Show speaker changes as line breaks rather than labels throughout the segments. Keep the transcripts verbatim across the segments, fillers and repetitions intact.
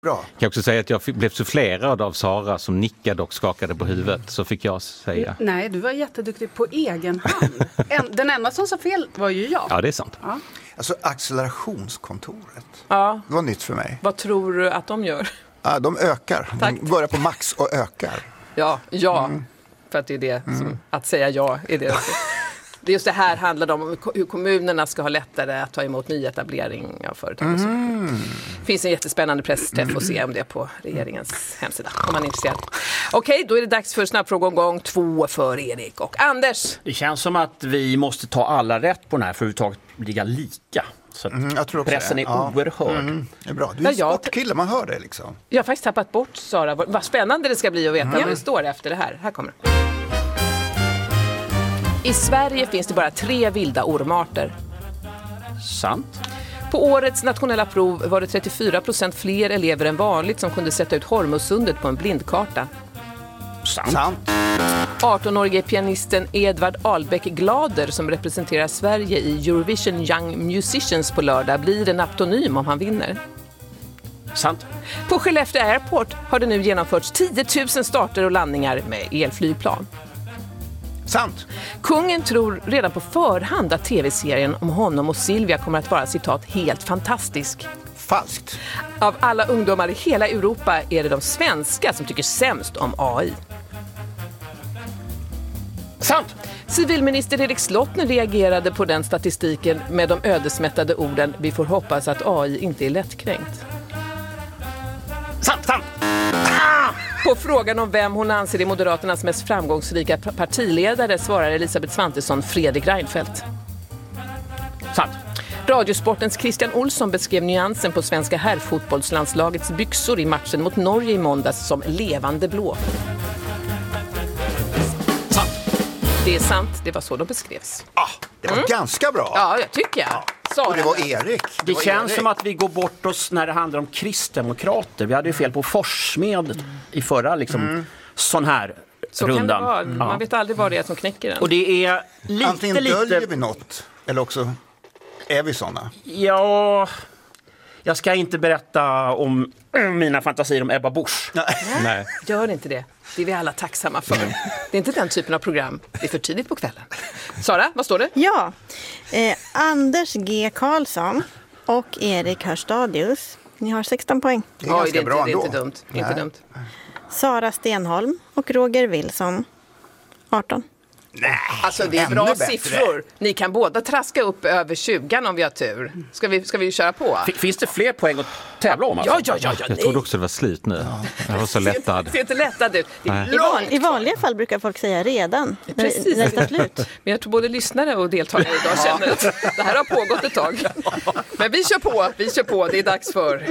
Bra.
Jag kan också säga att jag fick, blev sufflerad av Sara som nickade och skakade på huvudet. Så fick jag säga.
Nej, du var jätteduktig på egen hand. En, den enda som sa fel var ju jag.
Ja, det är sant.
Ja.
Alltså accelerationskontoret.
Ja.
Det var nytt för mig.
Vad tror du att de gör?
Ja, de ökar.
Tack.
De börjar på max och ökar.
Ja, ja.
Mm.
För att det är det som, att säga ja är det. Det är just det här handlar om hur kommunerna ska ha lättare att ta emot nyetablering av företag.
Mm.
Det finns en jättespännande pressträff att se om det på regeringens hemsida om man är intresserad. Okej, då är det dags för snabbfrågeomgång två för Erik och Anders.
Det känns som att vi måste ta alla rätt på den här för att överhuvudtaget ligga lika. Så att
Mm, jag tror också
pressen
det.
är
Ja.
oerhörd.
Mm, det är bra. Du är
Ja,
en
jag-
sportkille, man hör det liksom.
Jag har faktiskt tappat bort Sara. Vad spännande det ska bli att veta vad det står efter det här. Här kommer det. I Sverige finns det bara tre vilda ormarter.
Sant.
På årets nationella prov var det trettiofyra procent fler elever än vanligt som kunde sätta ut Hormuzsundet på en blindkarta.
Sant.
Sant.
arton-årige pianisten Edvard Ahlbeck Glader som representerar Sverige i Eurovision Young Musicians på lördag blir en aptonym om han vinner.
Sant.
På Skellefteå Airport har det nu genomförts tio tusen starter och landningar med elflygplan.
Sant.
Kungen tror redan på förhand att tv-serien om honom och Silvia kommer att vara citat helt fantastisk.
Falskt.
Av alla ungdomar i hela Europa är det de svenska som tycker sämst om A I.
Sant.
Civilminister Erik Slottner reagerade på den statistiken med de ödesmättade orden "Vi får hoppas att A I inte är lättkränkt".
Sant. Sant.
På frågan om vem hon anser är Moderaternas mest framgångsrika partiledare svarar Elisabeth Svantesson Fredrik Reinfeldt.
Sant.
Radiosportens Christian Olsson beskrev nyansen på svenska herrfotbollslandslagets byxor i matchen mot Norge i måndags som levande blå.
Sant.
Det är sant, det var så de beskrevs.
Ah, det var ganska bra.
Ja, jag tycker jag. Sara.
Och det var Erik.
Det
var
känns
Erik.
som att vi går bort oss när det handlar om kristdemokrater. Vi hade ju fel på Forsmed i förra liksom, sån här
Så
rundan.
kan det vara.
Ja.
Man vet aldrig vad det är som knäcker den.
Och det är lite,
Antingen döljer
lite...
vi något, eller också är vi såna.
Ja, jag ska inte berätta om mina fantasier om Ebba Busch.
Nej.
Gör inte det. Det är vi alla tacksamma för. Det är inte den typen av program. Det är för tidigt på kvällen. Sara, vad står det?
Ja, eh, Anders G. Karlsson och Erik Hörstadius. Ni har sexton poäng.
Det är ganska
det är
bra
inte, det är
ändå.
inte dumt. Det är inte
Nej.
dumt.
Sara Stenholm och Roger Wilson, arton.
Nej,
Alltså det är
ännu
bra
bättre.
siffror. Ni kan båda traska upp över tjugo om vi har tur. Ska vi, ska vi köra på?
F- Finns det fler poäng att tävla om? Alltså?
Ja, ja, ja, ja.
Jag trodde också det var slut nu. Jag var så lättad.
Det ser inte lättad ut. Det är
Nej.
I, van,
långt
I
kvar.
vanliga fall brukar folk säga redan, när,
Precis.
när det tar slut.
Men jag tror både lyssnare och deltagare idag känner att det här har pågått ett tag. Men vi kör på, vi kör på. Det är dags för...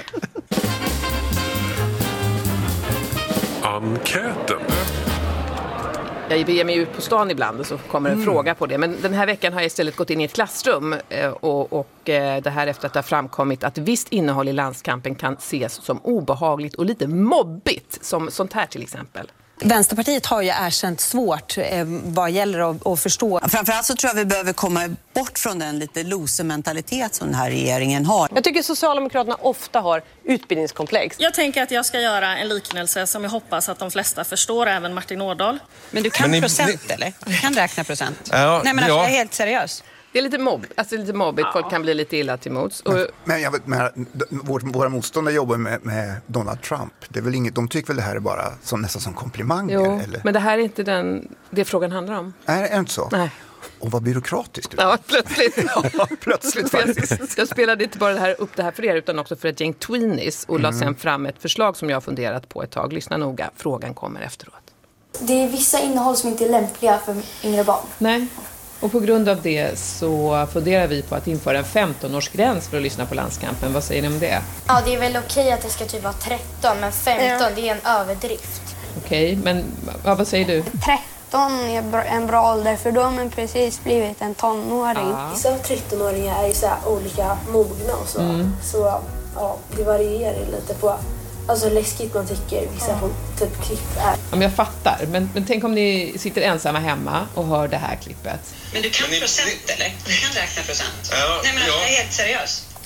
Enkäten.
Jag beger mig ut på stan ibland och så kommer en fråga på det. Men den här veckan har jag istället gått in i ett klassrum eh, och, och eh, det här efter att det har framkommit att visst innehåll i landskampen kan ses som obehagligt och lite mobbigt, som sånt här till exempel.
Vänsterpartiet har ju erkänt svårt eh, vad gäller att, att förstå.
Framförallt så tror jag vi behöver komma bort från den lite loser-mentalitet som den här regeringen har.
Jag tycker Socialdemokraterna ofta har utbildningskomplex.
Jag tänker att jag ska göra en liknelse som jag hoppas att de flesta förstår, även Martin Ådahl.
Men du kan
Men ni-
procent,
ni-
eller? Du kan räkna procent.
Ja,
Nej, men alltså,
ja.
jag är helt seriös.
Det är lite mobb, alltså lite mobbigt, folk kan bli lite illa till mots. Och,
Men jag vet, men, vår, våra motståndare jobbar med, med Donald Trump. Det är väl inget, de tycker väl det här är bara som, nästan som komplimanger?
jo,
eller?
men det här är inte den, det frågan handlar om.
Nej, är det inte så?
Nej.
Och vad byråkratiskt du
Ja, plötsligt.
Ja, plötsligt faktiskt.
jag, jag spelade inte bara det här, upp det här för er utan också för ett gäng tweenies och la sen fram ett förslag som jag har funderat på ett tag. Lyssna noga, frågan kommer efteråt.
Det är vissa innehåll som inte är lämpliga för yngre barn.
Nej, och på grund av det så funderar vi på att införa en femton-årsgräns för att lyssna på landskampen. Vad säger ni om det?
Ja, det är väl okej att det ska typ vara tretton, men femton det är en överdrift.
Okej, men ja, vad säger du?
tretton är en bra ålder för då har man precis blivit en tonåring.
Ja.
Vissa tretton-åringar är ju så här olika mogna och så.
Mm.
Så ja, det varierar lite på alltså läskigt man tycker vissa på typ klipp är.
Ja, men jag fattar, men, men tänk om ni sitter ensamma hemma och hör det här klippet.
Men du kan
Men ni-
procent, eller? Du kan räkna procent.
Ja,
Nej, men
ja.
jag är helt seriös.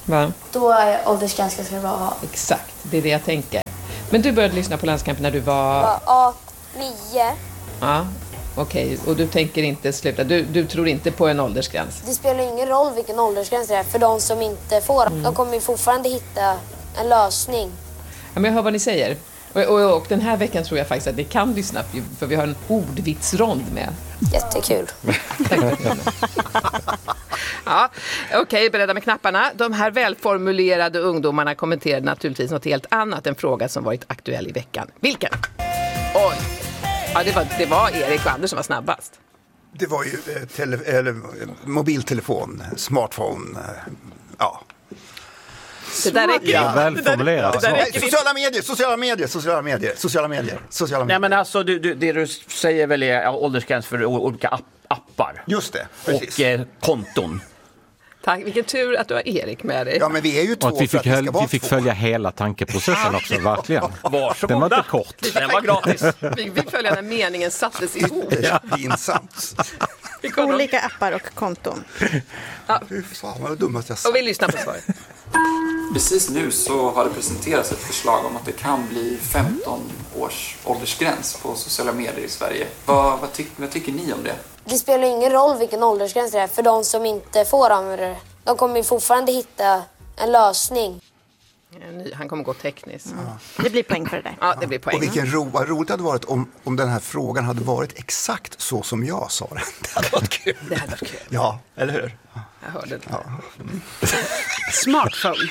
Va?
Då är åldersgränsen ska vara...
Exakt, det är det jag tänker. Men du började lyssna på Landskampen när du var...
Ja, nio.
Ja, okej. Okay. Och du tänker inte sluta? Du, du tror inte på en åldersgräns?
Det spelar ingen roll vilken åldersgräns det är för de som inte får. Mm. De kommer ju fortfarande hitta en lösning.
Ja, men jag hör vad ni säger. Och, och, och den här veckan tror jag faktiskt att ni kan lyssna, för vi har en ordvitsrond med.
Jättekul.
Ja, okej, okay, beredda med knapparna. De här välformulerade ungdomarna kommenterade naturligtvis något helt annat än fråga som varit aktuell i veckan. Vilken? Oj! Ja, det var, det var Erik och Anders som var snabbast.
Det var ju eh, tele, eller, mobiltelefon, smartphone, eh, ja.
Det där räcker
ja, välformulerat.
Ja, ja. Sociala medier, sociala medier, sociala medier, sociala medier, sociala medier.
Nej, men alltså du, du, det du säger väl är åldersgräns för olika app, appar.
Just det, precis.
Och eh, konton.
Tack, vilken tur att du har Erik med dig.
Ja, men vi är ju två
och att vi fick,
för att
höll, vi fick följa hela tankeprocessen också, verkligen. Den var inte kort.
Den var gratis.
Vi fick följa när meningen sattes ihop.
Ja, pinsamt.
Olika appar och konton.
Ja.
Fy fan, vad det dummaste jag sagt.
Och vi lyssnar på svaret.
Precis nu så har det presenterats ett förslag om att det kan bli femton års åldersgräns på sociala medier i Sverige. Vad, vad, ty- vad tycker ni om det?
Det spelar ingen roll vilken åldersgräns det är för de som inte får använda det. De kommer ju fortfarande hitta en lösning.
Han kommer gå tekniskt.
Mm. Det blir poäng för det där.
Ja, det blir poäng.
Och vilken ro, vad roligt det hade varit om, om den här frågan hade varit exakt så som jag sa den. Det hade varit kul.
Det hade varit kul.
Ja, eller hur?
Jag hörde det.
Ja.
Smartphone.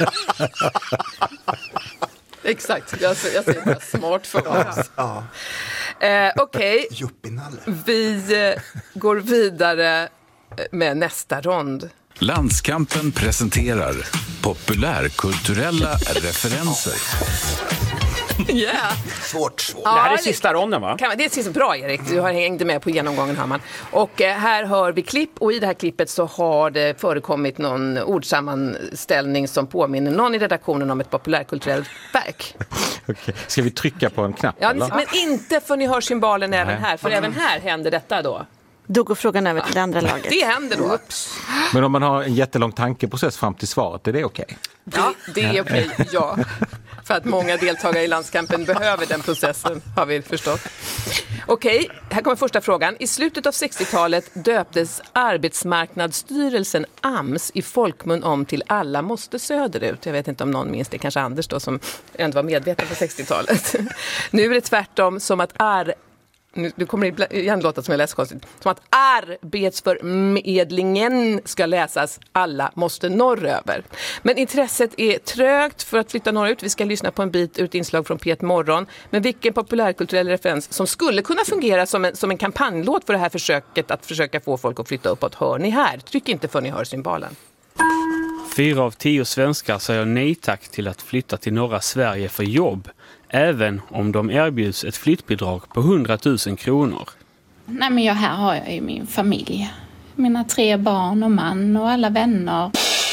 Exakt, jag, jag säger bara smartphone.
Ja.
Eh, Okej,
okay.
Vi eh, går vidare med nästa rond.
Landskampen presenterar populärkulturella referenser.
Yeah.
Svårt, svårt.
Ja, det här är sista ronden, va?
Kan man, det är sista bra, Erik. Du har hängt med på genomgången, Hammar. Och eh, här hör vi klipp, och i det här klippet så har det förekommit någon ordsammanställning som påminner någon i redaktionen om ett populärkulturellt verk.
Okay. Ska vi trycka på en knapp?
Ja,
eller?
men inte för ni hör symbalen även här, för även här händer detta då.
Då går frågan över till det andra laget.
Det händer då.
Men om man har en jättelång tankeprocess fram till svaret, är det okej? Okay?
Ja, det är okej, okay, ja. För att många deltagare i landskampen behöver den processen, har vi förstått. Okej, okay, här kommer första frågan. I slutet av sextiotalet döptes Arbetsmarknadsstyrelsen A M S i folkmun om till Alla måste söderut. Jag vet inte om någon minns det, kanske Anders då, som ändå var medveten på sextiotalet. Nu är det tvärtom, som att är... Nu, nu kommer det igen låta som jag läser konstigt. Som att arbetsförmedlingen ska läsas Alla måste norröver. Men intresset är trögt för att flytta norrut. Vi ska lyssna på en bit ur ett inslag från P ett Morgon. Men vilken populärkulturell referens som skulle kunna fungera som en, som en kampanjlåt för det här försöket att försöka få folk att flytta uppåt, hör ni här. Tryck inte för ni hör symbalen.
Fyra av tio svenskar säger nej tack till att flytta till norra Sverige för jobb, även om de erbjuds ett flyttbidrag på hundratusen kronor.
Nej, men jag, här har jag ju min familj. Mina tre barn och man och alla vänner.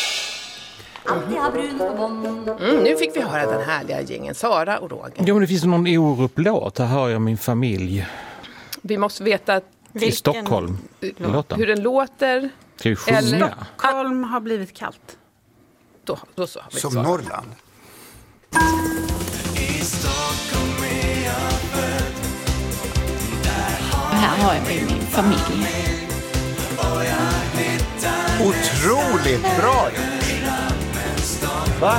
Mm, nu fick vi höra den härliga gängen Sara och Roger.
Ja, men det finns någon Orup-låt. Här har jag min familj.
Vi måste veta
i Stockholm.
Låten. Hur den låter.
Ska vi sjunga?
Eller Stockholm har blivit kallt.
Då, då så har vi
Som
Sara.
Norrland.
Här har jag ju min familj.
Otroligt bra gjort. Va?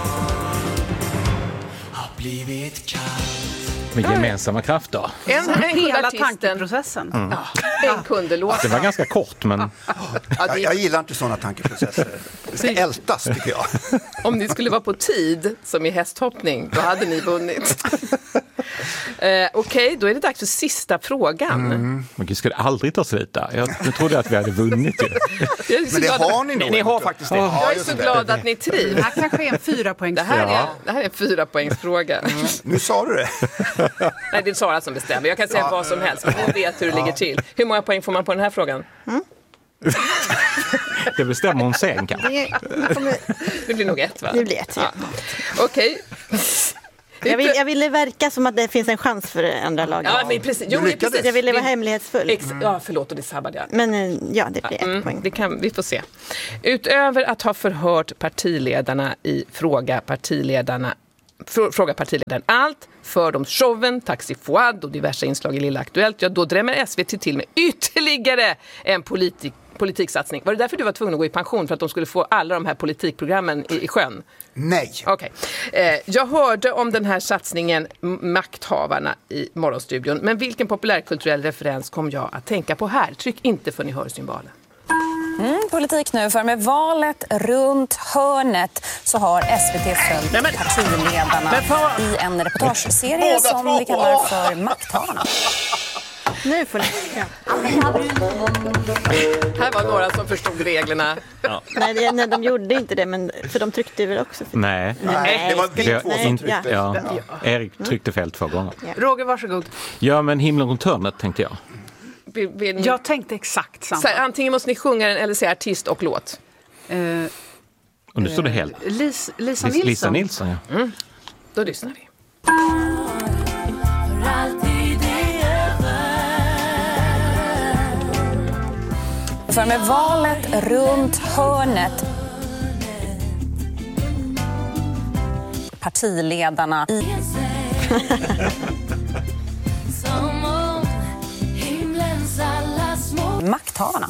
Med gemensamma krafter.
En, en
Hela
artisten.
tankeprocessen.
Mm.
Ja, en kunde låta.
Det var ganska kort, men...
Ja, det...
jag, jag gillar inte sådana tankeprocesser. Det ska ältas, tycker jag.
Om ni skulle vara på tid, som i hästhoppning, då hade ni vunnit. eh, Okej, okay, då är det dags för sista frågan.
Mm. Men gud, ska det aldrig ta slut där? Jag, jag trodde att vi hade vunnit.
Men det har ni nog.
Ni har faktiskt det.
Jag är så glad att ni trivs.
Det här kanske är en fyra poäng.
Det här är,
Ja.
det här är en fyra poängsfråga.
Mm. Nu sa du det.
Nej, det är Sara som bestämmer. Jag kan säga ja. vad som helst, men hon vet hur det ja. ligger till. Hur många poäng får man på den här frågan?
Mm.
Det bestämmer hon sen kanske.
Det, kommer...
det blir nog ett, va?
Det blir ett, ja.
ja. Okej. Okay.
Jag, vill, jag ville verka som att det finns en chans för andra lag.
Ja, men precis. Jo, precis.
Jag ville vara hemlighetsfull.
Ex- ja, förlåt, och det sabbade jag.
Men ja, det blir
mm,
ett poäng.
Det kan, vi får se. Utöver att ha förhört partiledarna i Fråga partiledarna Fråga partiledaren allt, för de showen, Taxi Fouad och diverse inslag i Lilla Aktuellt, ja då drämmer S V T till med ytterligare en politik, politiksatsning. Var det därför du var tvungen att gå i pension, för att de skulle få alla de här politikprogrammen i, i sjön?
Nej.
Okej. Okay. Eh, jag hörde om den här satsningen Makthavarna i Morgonstudion, men vilken populärkulturell referens kom jag att tänka på här? Tryck inte för ni hör symbalen.
Mm, politik nu, för med valet runt hörnet så har S V T följt Nej, men... partiledarna men i en reportageserie som vi kallar för Makthavarna.
Nu får ni... Ja.
Här var några som förstod reglerna.
Ja. Nej, det, nej, de gjorde inte det, men för de tryckte väl också. För...
Nej.
nej, det var vi två som tryckte.
Ja. Ja. Erik tryckte fel två gånger.
Ja. Roger, varsågod.
Ja, men himlen runt hörnet tänkte jag.
Vill, vill...
Jag tänkte exakt samma.
Så, antingen måste ni sjunga den eller säga artist och låt.
Uh,
och nu står det helt.
Lis, Lisa
Lis,
Nilsson.
Lisa Nilsson, ja.
Mm. Då lyssnar vi.
För med valet runt hörnet partiledarna i... Makthavarna.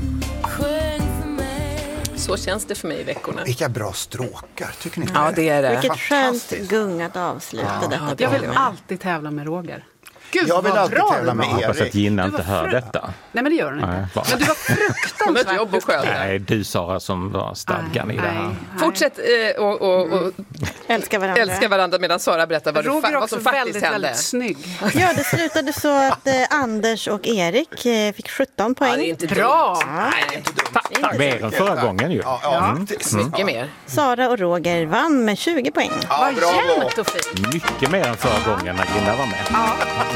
Så känns det för mig i veckorna.
Vilka bra stråkar, tycker ni?
Ja, det är det.
Vilket skönt gungat avsluta
ja.
detta.
Jag vill alltid tävla med Roger. Gud,
jag vill alltid
bra
tävla med Erik.
Jag hoppas att Gina inte hör
fru-
detta.
Nej, men det gör hon inte.
Nej,
men du var fruktansvärt
jobb och skönt.
Nej, du Sara som var stadgan
nej,
i det här.
Nej.
Fortsätt eh, och, och, och
älska varandra.
älska varandra medan Sara berättar vad,
Roger
du, vad som faktiskt
väldigt,
hände.
väldigt snygg.
Ja, det slutade så att eh, Anders och Erik eh, fick sjutton poäng.
Ja, det är inte
bra.
Ja. Nej, det är inte dumt. Tack,
tack. Mer än förra gången ju.
Ja, ja.
Mm.
Mycket mer.
Sara och Roger vann med tjugo poäng.
Ja,
vad jämnt och fint.
Mycket mer än förra gången när Gina var med.
Ja.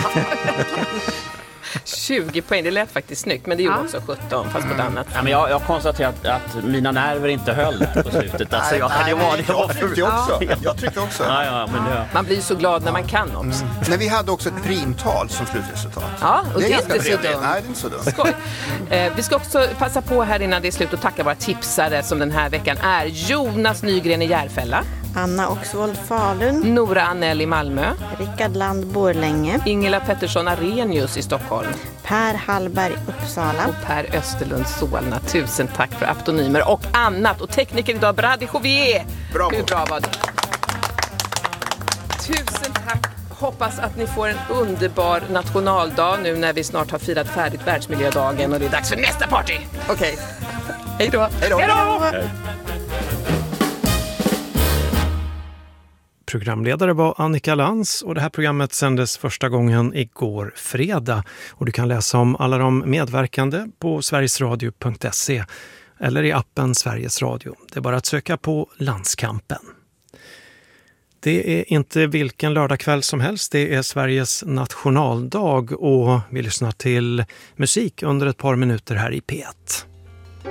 tjugo poäng, det lät faktiskt snyggt, men det gjorde ja. också sjutton, fast på ett annat.
Ja, men jag, jag konstaterar att, att mina nerver inte höll där på slutet. Alltså, jag,
nej,
det var,
nej,
det var
jag tryckte också. Jag tryckte också.
Ja, ja, men det...
Man blir så glad när man kan också.
Mm. Men vi hade också ett primtal som slutresultat.
Ja, och det är, det är inte så dumt.
Nej, det är inte så dumt.
Skoj. Eh, vi ska också passa på här innan det är slut och tacka våra tipsare som den här veckan är Jonas Nygren i Järfälla,
Anna Oxvold Falun,
Nora Anell i Malmö,
Rickard Land Borlänge,
Ingela Pettersson Arrhenius i Stockholm,
Per Hallberg Uppsala
och Per Österlund Solna. Tusen tack för aptonymer och annat. Och tekniker idag, Brady Jovier.
Bravo.
Hur bra var det? Tusen tack. Hoppas att ni får en underbar nationaldag nu när vi snart har firat färdigt världsmiljödagen och det är dags för nästa party. Okej. Okay. Hej då.
Hej då.
Hej då.
Hej.
Programledare var Annika Lantz och det här programmet sändes första gången igår fredag. Och du kan läsa om alla de medverkande på sverigesradio punkt se eller i appen Sveriges Radio. Det är bara att söka på Landskampen. Det är inte vilken lördagkväll som helst, det är Sveriges nationaldag och vi lyssnar till musik under ett par minuter här i P ett.